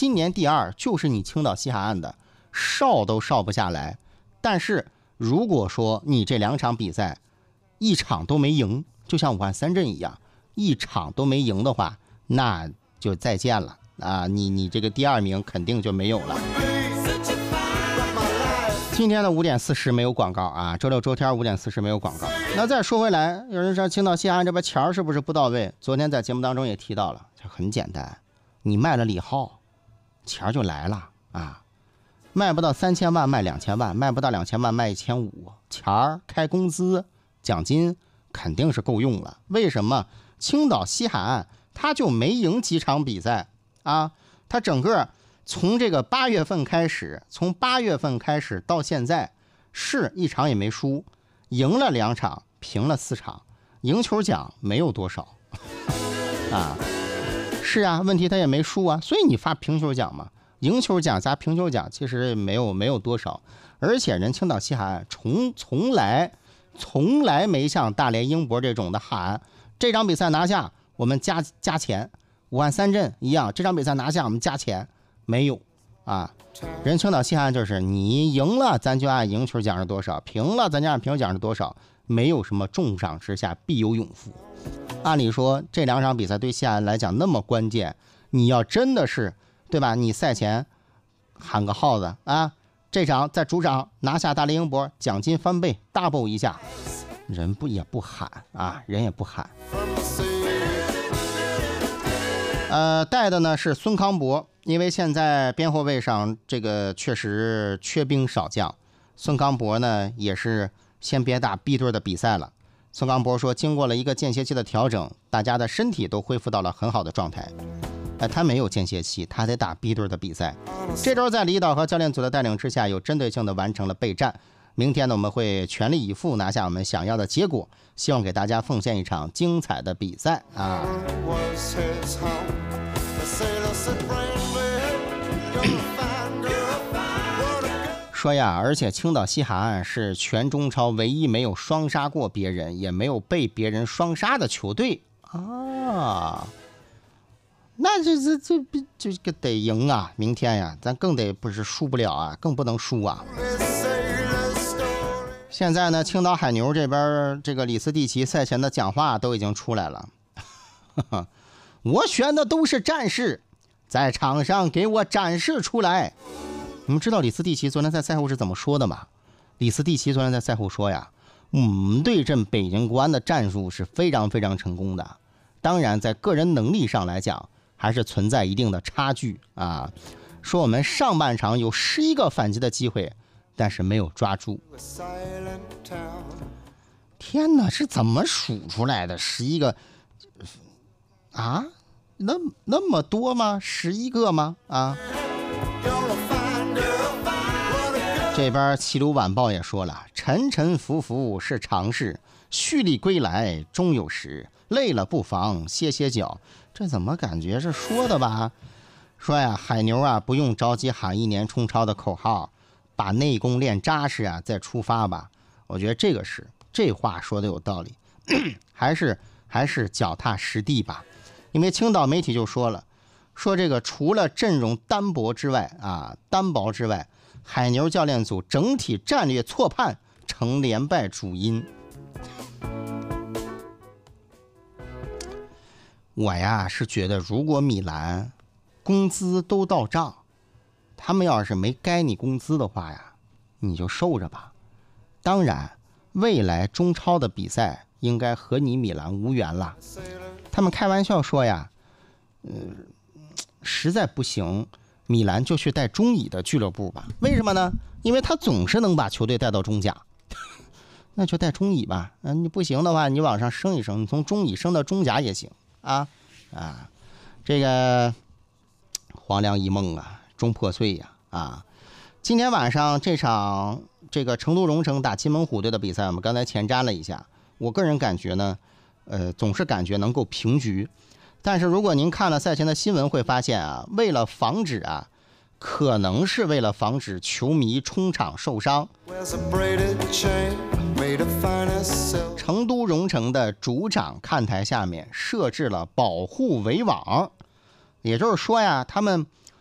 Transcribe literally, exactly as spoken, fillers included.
今年第二就是你青岛西海岸的，哨都哨不下来。但是如果说你这两场比赛一场都没赢，就像武汉三镇一样，一场都没赢的话，那就再见了啊！你你这个第二名肯定就没有了。今天的五点四十没有广告啊，周六周天五点四十没有广告。那再说回来，有人说青岛西海岸这边钱是不是不到位？昨天在节目当中也提到了，很简单，你卖了李浩，钱就来了啊！卖不到三千万卖两千万，卖不到两千万卖一千五，钱儿开工资奖金肯定是够用了。为什么青岛西海岸他就没赢几场比赛啊？他整个从这个八月份开始，从八月份开始到现在，是一场也没输，赢了两场，平了四场，赢球奖没有多少啊。是啊，问题他也没输啊，所以你发平球奖嘛。赢球奖加平球奖其实没有没有多少，而且人青岛西海岸从从来从来没像大连英博这种的喊这场比赛拿下我们加加钱，武汉三镇一样，这场比赛拿下我们加钱，没有啊。人青岛西海岸就是你赢了咱就按赢球奖是多少，平了咱就按平球奖是多少，没有什么重赏之下必有勇夫。按理说这两场比赛对西海岸来讲那么关键，你要真的是对吧？你赛前喊个号子啊，这场在主场拿下大连英博，奖金翻倍 double 一下，人不也不喊啊，人也不喊。呃，带的呢是孙康博，因为现在边后卫上这个确实缺兵少将，孙康博呢也是先别打 B 队的比赛了。孙康博说，经过了一个间歇期的调整，大家的身体都恢复到了很好的状态。哎，他没有间歇期，他得打 B 队的比赛。这周在李导和教练组的带领之下，有针对性的完成了备战。明天呢，我们会全力以赴拿下我们想要的结果，希望给大家奉献一场精彩的比赛啊！说呀，而且青岛西海岸是全中超唯一没有双杀过别人，也没有被别人双杀的球队啊。那这这这这个得赢啊！明天呀，咱更得不是输不了啊，更不能输啊！现在呢，青岛海牛这边这个李斯蒂奇赛前的讲话都已经出来了。我选的都是战士，在场上给我展示出来。你们知道李斯蒂奇昨天在赛后是怎么说的吗？李斯蒂奇昨天在赛后说呀，我们对阵北京国安的战术是非常非常成功的，当然在个人能力上来讲还是存在一定的差距啊。说我们上半场有十一个反击的机会，但是没有抓住。天哪，是怎么数出来的十一个啊？那那么多吗？十一个吗？啊？这边齐鲁晚报也说了，沉沉浮浮是常事，蓄力归来终有时，累了不妨歇歇脚。这怎么感觉是说的吧？说呀，海牛啊，不用着急喊一年冲超的口号，把内功练扎实啊，再出发吧。我觉得这个是这话说的有道理，还是还是脚踏实地吧。因为青岛媒体就说了，说这个除了阵容单薄之外啊，单薄之外，海牛教练组整体战略错判成连败主因。我呀是觉得，如果米兰工资都到账，他们要是没该你工资的话呀，你就受着吧。当然，未来中超的比赛应该和你米兰无缘了。他们开玩笑说呀，呃，实在不行，米兰就去带中乙的俱乐部吧。为什么呢？因为他总是能把球队带到中甲，那就带中乙吧。嗯、呃，你不行的话，你往上升一升，你从中乙升到中甲也行啊啊！这个黄粱一梦啊，终破碎呀 啊, 啊！今天晚上这场这个成都蓉城打金门虎队的比赛，我们刚才前瞻了一下。我个人感觉呢，呃，总是感觉能够平局。但是如果您看了赛前的新闻，会发现啊，为了防止啊，可能是为了防止球迷冲场受伤，成都蓉城的主场看台下面设置了保护围网，也就是说呀，他们